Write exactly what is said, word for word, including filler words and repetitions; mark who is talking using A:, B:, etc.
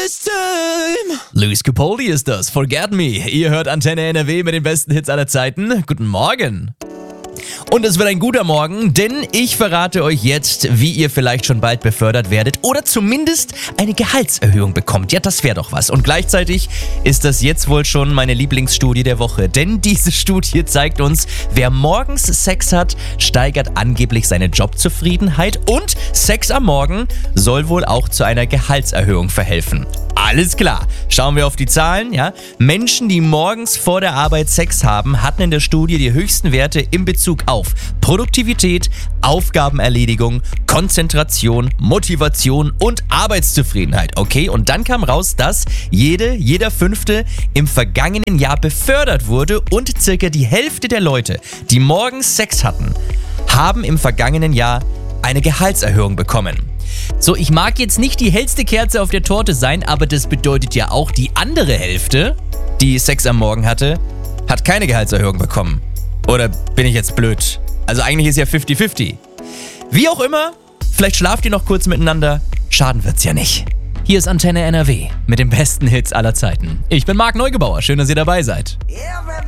A: this time.
B: Luis Capaldi ist das, Forget Me. Ihr hört Antenne N R W mit den besten Hits aller Zeiten. Guten Morgen. Und es wird ein guter Morgen, denn ich verrate euch jetzt, wie ihr vielleicht schon bald befördert werdet oder zumindest eine Gehaltserhöhung bekommt. Ja, das wäre doch was. Und gleichzeitig ist das jetzt wohl schon meine Lieblingsstudie der Woche, denn diese Studie zeigt uns, wer morgens Sex hat, steigert angeblich seine Jobzufriedenheit und Sex am Morgen soll wohl auch zu einer Gehaltserhöhung verhelfen. Alles klar. Schauen wir auf die Zahlen, ja? Menschen, die morgens vor der Arbeit Sex haben, hatten in der Studie die höchsten Werte in Bezug auf Produktivität, Aufgabenerledigung, Konzentration, Motivation und Arbeitszufriedenheit. Okay, und dann kam raus, dass jede, jeder Fünfte im vergangenen Jahr befördert wurde und circa die Hälfte der Leute, die morgens Sex hatten, haben im vergangenen Jahr eine Gehaltserhöhung bekommen. So, ich mag jetzt nicht die hellste Kerze auf der Torte sein, aber das bedeutet ja auch, die andere Hälfte, die Sex am Morgen hatte, hat keine Gehaltserhöhung bekommen. Oder bin ich jetzt blöd? Also eigentlich ist ja fifty fifty. Wie auch immer, vielleicht schlaft ihr noch kurz miteinander, schaden wird's ja nicht. Hier ist Antenne N R W mit den besten Hits aller Zeiten. Ich bin Marc Neugebauer, schön, dass ihr dabei seid.